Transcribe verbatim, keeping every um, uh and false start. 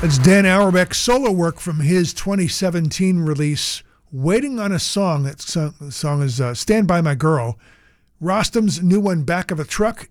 That's Dan Auerbach's solo work from his twenty seventeen release, Waiting on a Song. That song, the song is uh, Stand By My Girl. Rostam's new one, Back of a Truck,